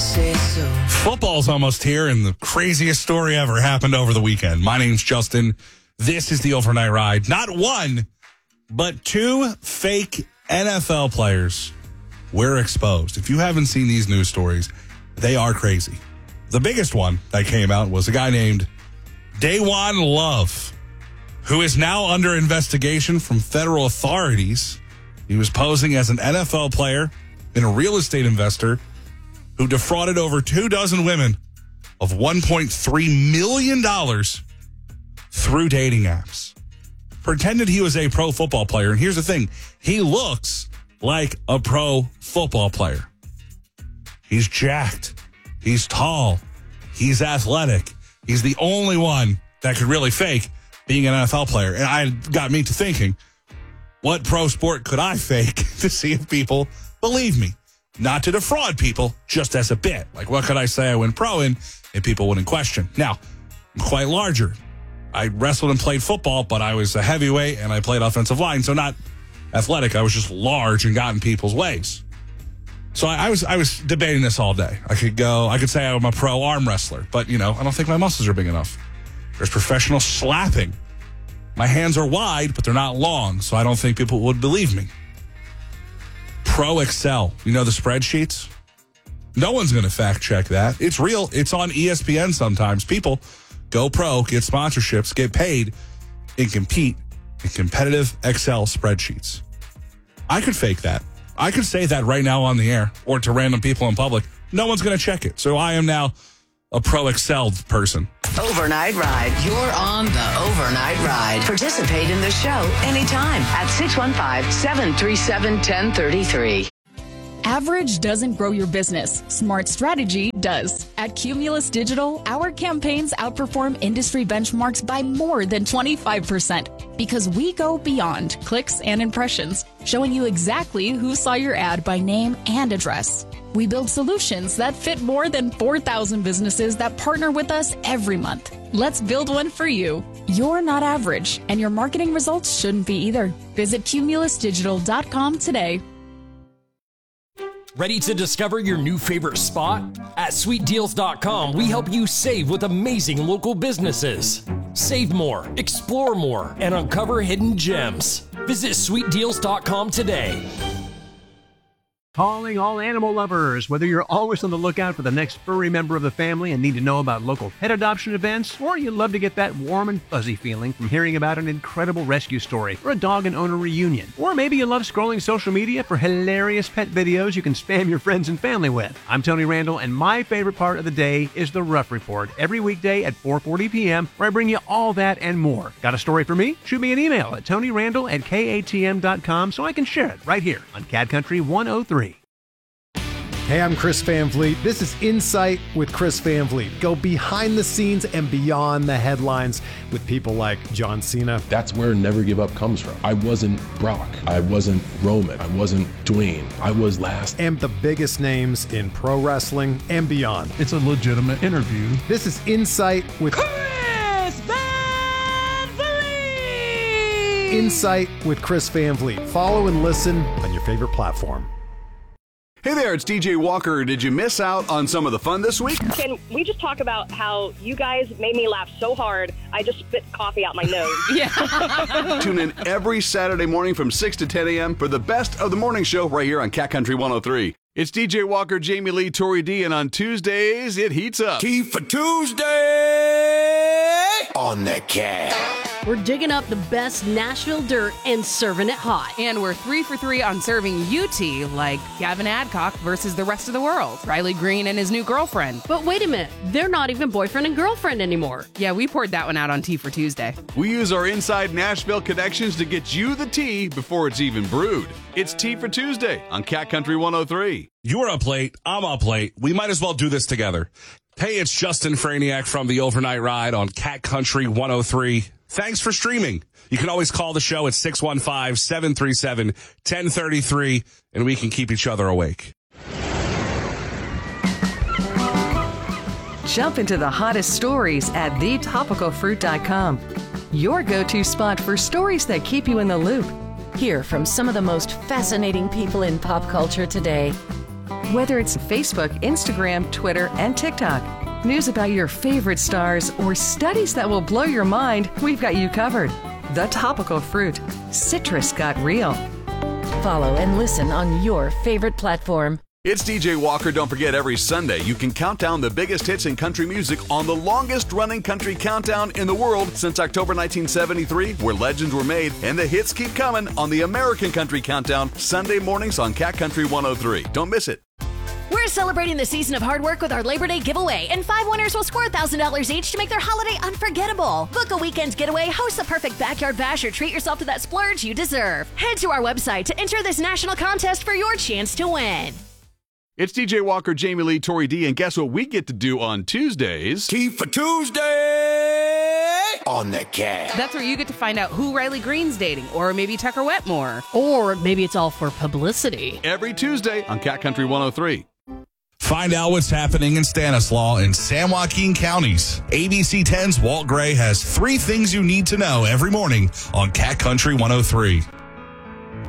say so. Football's almost here, and the craziest story ever happened over the weekend. My name's Justin. This is the Overnight Ride. Not one, but two fake NFL players were exposed. If you haven't seen these news stories, they are crazy. The biggest one that came out was a guy named Daewon Love, who is now under investigation from federal authorities. He was posing as an NFL player and a real estate investor who defrauded over 24 women of $1.3 million through dating apps. Pretended he was a pro football player. And here's the thing. He looks like a pro football player. He's jacked. He's tall. He's athletic. He's the only one that could really fake being an NFL player. And it got me to thinking, what pro sport could I fake to see if people believe me? Not to defraud people, just as a bit. Like, what could I say I went pro in and people wouldn't question? Now, I'm quite larger. I wrestled and played football, but I was a heavyweight and I played offensive line, so not athletic. I was just large and got in people's ways. So I was debating this all day. I could say I'm a pro arm wrestler, but, I don't think my muscles are big enough. There's professional slapping. My hands are wide, but they're not long, so I don't think people would believe me. Pro Excel, the spreadsheets? No one's going to fact check that. It's real. It's on ESPN sometimes. People go pro, get sponsorships, get paid, and compete in competitive Excel spreadsheets. I could fake that. I could say that right now on the air or to random people in public. No one's going to check it. So I am now a pro Excel person. Overnight Ride. You're on the Overnight Ride. Participate in the show anytime at 615-737-1033. Average doesn't grow your business. Smart strategy does. At Cumulus Digital, our campaigns outperform industry benchmarks by more than 25% because we go beyond clicks and impressions, showing you exactly who saw your ad by name and address. We build solutions that fit more than 4,000 businesses that partner with us every month. Let's build one for you. You're not average, and your marketing results shouldn't be either. Visit cumulusdigital.com today. Ready to discover your new favorite spot? At sweetdeals.com, we help you save with amazing local businesses. Save more, explore more, and uncover hidden gems. Visit sweetdeals.com today. Calling all animal lovers. Whether you're always on the lookout for the next furry member of the family and need to know about local pet adoption events, or you love to get that warm and fuzzy feeling from hearing about an incredible rescue story or a dog and owner reunion, or maybe you love scrolling social media for hilarious pet videos you can spam your friends and family with. I'm Tony Randall, and my favorite part of the day is the Rough Report every weekday at 4:40 p.m., where I bring you all that and more. Got a story for me? Shoot me an email at tonyrandall@katm.com so I can share it right here on Cat Country 103. Hey, I'm Chris Van Vliet. This is Insight with Chris Van Vliet. Go behind the scenes and beyond the headlines with people like John Cena. That's where Never Give Up comes from. I wasn't Brock. I wasn't Roman. I wasn't Dwayne. I was last. And the biggest names in pro wrestling and beyond. It's a legitimate interview. This is Insight with Chris Van Vliet. Insight with Chris Van Vliet. Follow and listen on your favorite platform. Hey there, it's DJ Walker. Did you miss out on some of the fun this week? Can we just talk about how you guys made me laugh so hard, I just spit coffee out my nose? Yeah. Tune in every Saturday morning from 6 to 10 a.m. for the best of the morning show right here on Cat Country 103. It's DJ Walker, Jamie Lee, Tori D, and on Tuesdays, it heats up. Key for Tuesday on the Cat. We're digging up the best Nashville dirt and serving it hot. And we're 3 for 3 on serving UT, like Gavin Adcock versus the rest of the world, Riley Green and his new girlfriend. But wait a minute, they're not even boyfriend and girlfriend anymore. Yeah, we poured that one out on Tea for Tuesday. We use our inside Nashville connections to get you the tea before it's even brewed. It's Tea for Tuesday on Cat Country 103. You're up late. I'm up late. We might as well do this together. Hey, it's Justin Franiak from the Overnight Ride on Cat Country 103. Thanks for streaming. You can always call the show at 615-737-1033, and we can keep each other awake. Jump into the hottest stories at thetopicalfruit.com. Your go-to spot for stories that keep you in the loop. Hear from some of the most fascinating people in pop culture today. Whether it's Facebook, Instagram, Twitter, and TikTok, news about your favorite stars, or studies that will blow your mind, we've got you covered. The Topical Fruit. Citrus got real. Follow and listen on your favorite platform. It's DJ Walker. Don't forget, every Sunday you can count down the biggest hits in country music on the longest running country countdown in the world since October 1973, where legends were made and the hits keep coming on the American Country Countdown, Sunday mornings on Cat Country 103. Don't miss it. We're celebrating the season of hard work with our Labor Day giveaway, and 5 winners will score $1,000 each to make their holiday unforgettable. Book a weekend getaway, host the perfect backyard bash, or treat yourself to that splurge you deserve. Head to our website to enter this national contest for your chance to win. It's DJ Walker, Jamie Lee, Tori D, and guess what we get to do on Tuesdays? Tea for Tuesday on the Cat. That's where you get to find out who Riley Green's dating, or maybe Tucker Wetmore. Or maybe it's all for publicity. Every Tuesday on Cat Country 103. Find out what's happening in Stanislaus and San Joaquin counties. ABC 10's Walt Gray has 3 things you need to know every morning on Cat Country 103.